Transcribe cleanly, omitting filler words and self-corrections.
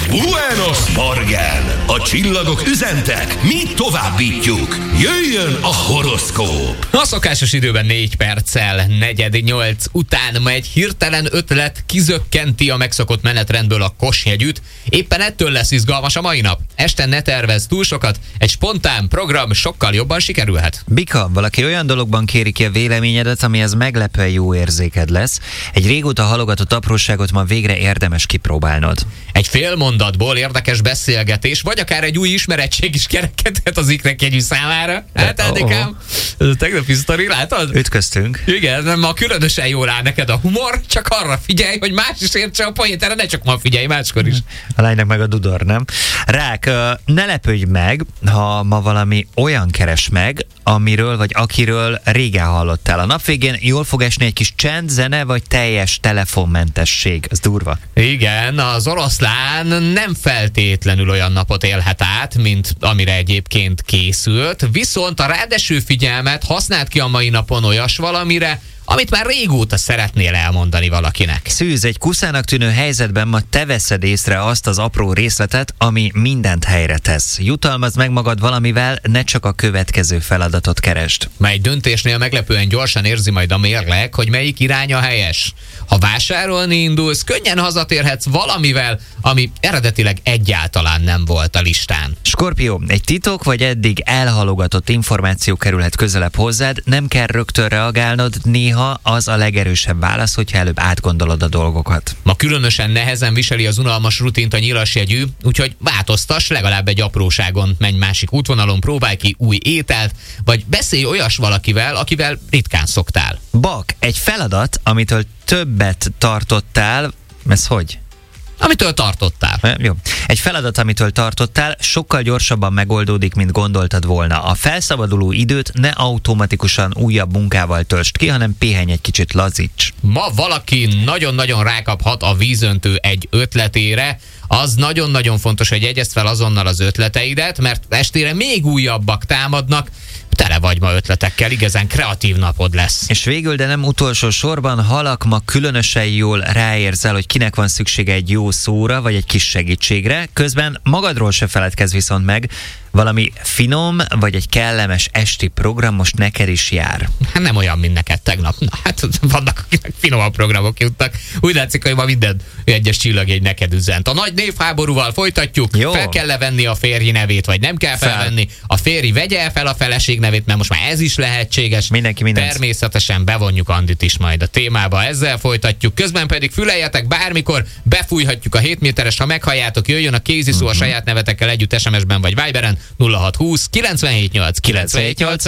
Buenos Morgen! A csillagok üzentek, mi továbbítjuk. Jöjjön a horoszkóp! A szokásos időben 4 perccel 7:45 után ma egy hirtelen ötlet kizökkenti a megszokott menetrendből a Kosjegyűt. Éppen ettől lesz izgalmas a mai nap. Este ne tervezz túl sokat, egy spontán program sokkal jobban sikerülhet. Bika, valaki olyan dologban kéri ki a véleményedet, amihez meglepően jó érzéked lesz. Egy régóta halogatott apróságot ma végre érdemes kipróbálnod. Egy fél mondatból érdekes beszélgetés, vagy akár egy új ismerettség is kerekedhet az ikrek-jegyű számára. Hát, Endikám, ez a tegnapi sztori, látod? Ütköztünk. Igen, ma különösen jól áll neked a humor, csak arra figyelj, hogy más is értse a poént, erre ne csak ma figyelj, máskor is. A lánynak meg a dudor, nem? Rák, ne lepődj meg, ha ma valami olyan keres meg, amiről vagy akiről régen hallottál. A nap végén jól fog esni egy kis csend, zene vagy teljes telefonmentesség. Ez durva. Igen, az oroszlán nem feltétlenül olyan napot élhet át, mint amire egyébként készült, viszont a ráeső figyelmet használd ki a mai napon olyas valamire, amit már régóta szeretnél elmondani valakinek. Szűz, egy kuszának tűnő helyzetben ma te veszed észre azt az apró részletet, ami mindent helyre tesz. Jutalmazd meg magad valamivel, ne csak a következő feladatot keresd. Mely döntésnél meglepően gyorsan érzi majd a mérleg, hogy melyik irány a helyes. Ha vásárolni indulsz, könnyen hazatérhetsz valamivel, ami eredetileg egyáltalán nem volt a listán. Skorpió, egy titok vagy eddig elhalogatott információ kerülhet közelebb hozzád, nem kell rögtön reagálnod, néha az a legerősebb válasz, hogyha előbb átgondolod a dolgokat. Ma különösen nehezen viseli az unalmas rutint a nyilasjegyű, úgyhogy változtass legalább egy apróságon, menj másik útvonalon, próbálj ki új ételt, vagy beszélj olyas valakivel, akivel ritkán szoktál. Bak, egy feladat, amitől többet tartottál, ez hogy? Amitől tartottál. Jó. Egy feladat, amitől tartottál, sokkal gyorsabban megoldódik, mint gondoltad volna. A felszabaduló időt ne automatikusan újabb munkával töltsd ki, hanem pihenj egy kicsit, lazíts. Ma valaki nagyon-nagyon rákaphat a vízöntő egy ötletére. Az nagyon-nagyon fontos, hogy jegyezd fel azonnal az ötleteidet, mert estére még újabbak támadnak. Tele vagy ma ötletekkel, igazán kreatív napod lesz. És végül, de nem utolsó sorban, halak, ma különösen jól ráérzel, hogy kinek van szüksége egy jó szóra, vagy egy kis segítségre. Közben magadról se feledkezz viszont meg, valami finom, vagy egy kellemes esti program most neked is jár. Hát nem olyan, mint neked tegnap. Na, hát vannak, akinek finomabb programok jutnak. Úgy látszik, hogy ma minden egyes csillagjegy neked üzent. A nagy névháborúval folytatjuk. Jó. Fel kell levenni a férji nevét, vagy nem kell felvenni. A férj vegye fel a feleség nevét, mert most már ez is lehetséges. Mindenki mindent. Természetesen bevonjuk Andit is majd a témába. Ezzel folytatjuk. Közben pedig füleljetek bármikor, befújhatjuk a 7 méteres, ha meghalljátok, jöjjön a kéziszó a saját nevetekkel együtt SMS-ben vagy Viberen 0620 978 978.